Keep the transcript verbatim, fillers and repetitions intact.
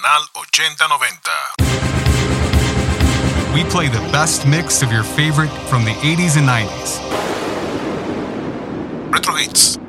Canal ochenta noventa. We play the best mix of your favorite from the eighties and nineties. Retro Hits.